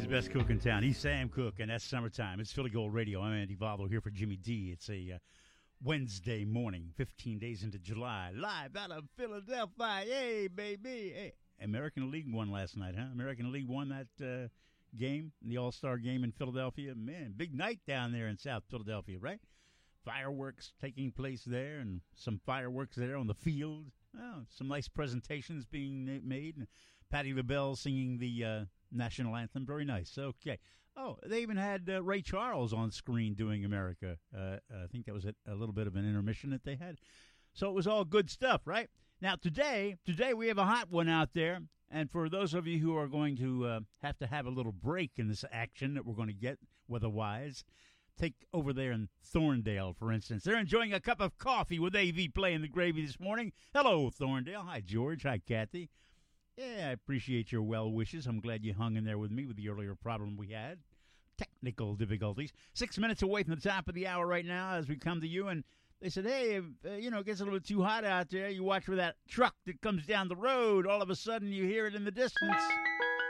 the best cook in town. He's Sam Cooke, and that's summertime. It's Philly Gold Radio. I'm Andy Valvo here for Jimmy D. It's a Wednesday morning, 15 days into July, live out of Philadelphia. Hey, baby. Hey. American League won last night, huh? American League won that game, the All-Star game in Philadelphia. Man, big night down there in South Philadelphia, right? Fireworks taking place there and some fireworks there on the field. Oh, some nice presentations being made. And Patti LaBelle singing the national anthem. Very nice. Okay. Oh, they even had Ray Charles on screen doing America. I think that was a little bit of an intermission that they had. So it was all good stuff, right? Now, today we have a hot one out there. And for those of you who are going to have a little break in this action that we're going to get weather-wise, take over there in Thorndale, for instance. They're enjoying a cup of coffee with AV playing the gravy this morning. Hello, Thorndale. Hi, George. Hi, Kathy. Yeah, I appreciate your well wishes. I'm glad you hung in there with me with the earlier problem we had. Technical difficulties. 6 minutes away from the top of the hour right now as we come to you. And they said, hey, if, it gets a little bit too hot out there. You watch for that truck that comes down the road. All of a sudden you hear it in the distance.